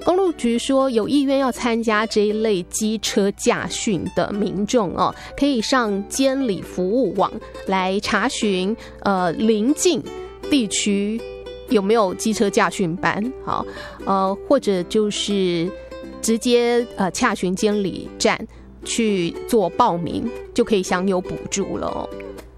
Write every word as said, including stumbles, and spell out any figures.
公路局说，有意愿要参加这一类机车驾训的民众哦，可以上监理服务网来查询呃邻近地区有没有机车驾训班，好，呃，或者就是直接呃洽询监理站去做报名，就可以享有补助了哦。